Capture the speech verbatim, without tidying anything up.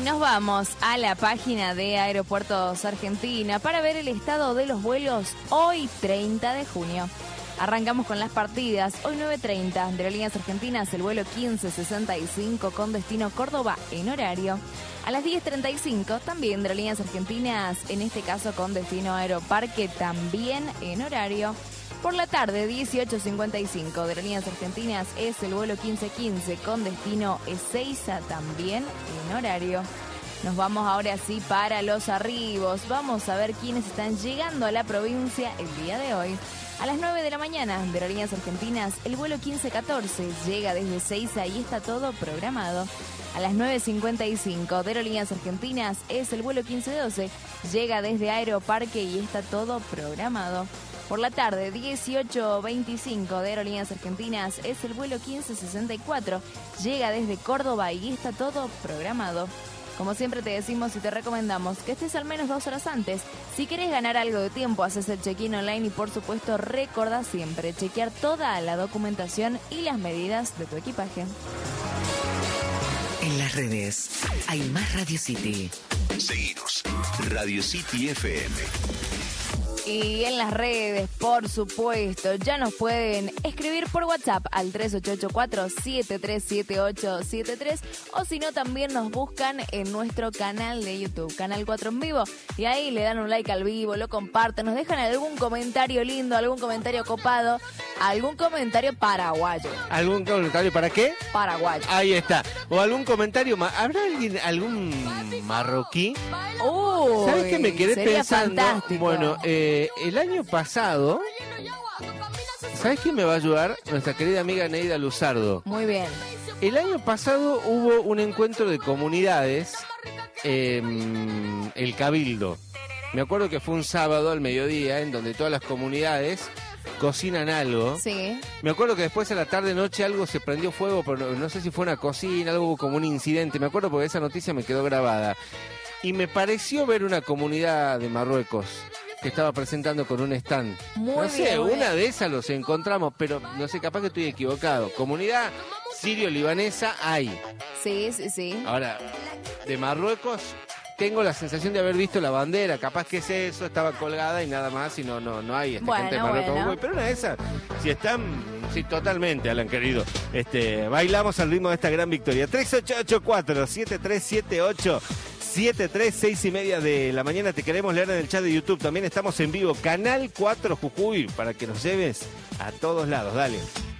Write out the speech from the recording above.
nos vamos a la página de Aeropuertos Argentina para ver el estado de los vuelos hoy treinta de junio. Arrancamos con las partidas. Hoy nueve treinta de Aerolíneas Argentinas, el vuelo quince sesenta y cinco con destino Córdoba en horario. A las diez treinta y cinco también de Aerolíneas Argentinas, en este caso con destino Aeroparque también en horario. Por la tarde, dieciocho cincuenta y cinco de Aerolíneas Argentinas es el vuelo quince quince con destino Ezeiza también en horario. Nos vamos ahora sí para los arribos. Vamos a ver quiénes están llegando a la provincia el día de hoy. A las nueve de la mañana de Aerolíneas Argentinas, el vuelo quince catorce llega desde Ezeiza y está todo programado. A las nueve cincuenta y cinco de Aerolíneas Argentinas es el vuelo quince doce, llega desde Aeroparque y está todo programado. Por la tarde, dieciocho veinticinco de Aerolíneas Argentinas es el vuelo quince sesenta y cuatro, llega desde Córdoba y está todo programado. Como siempre te decimos y te recomendamos que estés al menos dos horas antes. Si querés ganar algo de tiempo, haces el check-in online y por supuesto recordá siempre chequear toda la documentación y las medidas de tu equipaje. En las redes hay más Radio City. Seguinos, Radio City F M. Y en las redes, por supuesto, ya nos pueden escribir por WhatsApp al tres ocho ocho cuatro, siete tres siete ocho siete tres o si no también nos buscan en nuestro canal de YouTube, Canal cuatro en vivo, y ahí le dan un like al vivo, lo comparten, nos dejan algún comentario lindo, algún comentario copado, algún comentario paraguayo. ¿Algún comentario para qué? Paraguayo. Ahí está. O algún comentario, ma- ¿habrá alguien, algún marroquí? Uy, ¿Sabes qué me quedé sería pensando? fantástico. Bueno, eh, el año pasado, ¿sabes quién me va a ayudar? Nuestra querida amiga Neida Luzardo. Muy bien. El año pasado hubo un encuentro de comunidades, eh, el Cabildo. Me acuerdo que fue un sábado al mediodía en donde todas las comunidades cocinan algo. Sí. Me acuerdo que después a la tarde-noche algo se prendió fuego, pero no, no sé si fue una cocina, algo como un incidente. Me acuerdo porque esa noticia me quedó grabada. Y me pareció ver una comunidad de Marruecos que estaba presentando con un stand. Muy no sé, bien, muy una bien. de esas los encontramos, pero no sé, capaz que estoy equivocado. Comunidad sirio-libanesa hay. Sí, sí, sí. Ahora, de Marruecos tengo la sensación de haber visto la bandera, capaz que es eso, estaba colgada y nada más, y no, no, no hay este, Bueno, gente de Marruecos. bueno. Pero una de esas, si están, sí, totalmente, Alan querido. Este, bailamos al ritmo de esta gran victoria. tres ocho ocho cuatro, siete tres siete ocho siete tres, seis y media de la mañana. Te queremos leer en el chat de YouTube. También estamos en vivo, Canal cuatro Jujuy, para que nos lleves a todos lados. Dale.